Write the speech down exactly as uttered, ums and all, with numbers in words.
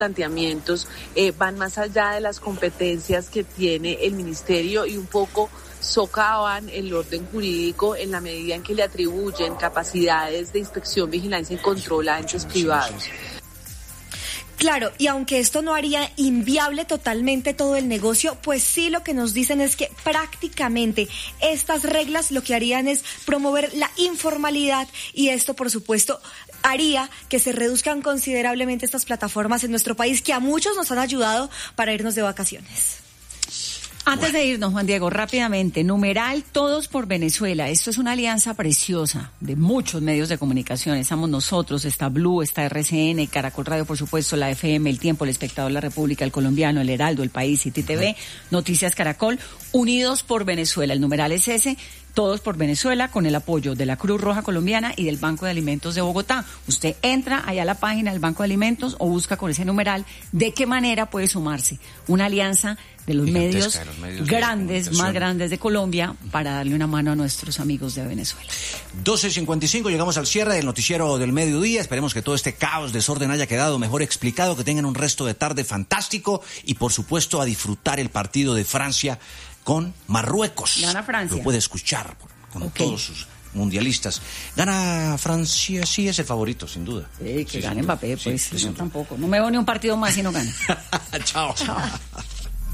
planteamientos eh, van más allá de las competencias que tiene el ministerio y un poco socavan el orden jurídico en la medida en que le atribuyen capacidades de inspección, vigilancia y control a entes privados. Claro, y aunque esto no haría inviable totalmente todo el negocio, pues sí lo que nos dicen es que prácticamente estas reglas lo que harían es promover la informalidad y esto, por supuesto, haría que se reduzcan considerablemente estas plataformas en nuestro país que a muchos nos han ayudado para irnos de vacaciones. Antes de irnos, Juan Diego, rápidamente, numeral Todos por Venezuela. Esto es una alianza preciosa de muchos medios de comunicación. Estamos nosotros, está Blue, está R C N, Caracol Radio, por supuesto, la F M, El Tiempo, El Espectador, La República, El Colombiano, El Heraldo, El País, City T V, Noticias Caracol, Unidos por Venezuela. El numeral es ese, Todos por Venezuela, con el apoyo de la Cruz Roja Colombiana y del Banco de Alimentos de Bogotá. Usted entra allá a la página del Banco de Alimentos o busca con ese numeral de qué manera puede sumarse. Una alianza de los medios, de los medios grandes, más grandes de Colombia, para darle una mano a nuestros amigos de Venezuela. doce cincuenta y cinco, llegamos al cierre del noticiero del mediodía. Esperemos que todo este caos, desorden haya quedado mejor explicado, que tengan un resto de tarde fantástico y, por supuesto, a disfrutar el partido de Francia con Marruecos. Gana Francia. Lo puede escuchar con Okay. todos sus mundialistas. Gana Francia, sí, es el favorito, sin duda. Sí, que Sí, gane sin duda. Mbappé, pues, Sí, yo sin duda. tampoco. No me veo ni un partido más si no gana. Chao. Chao.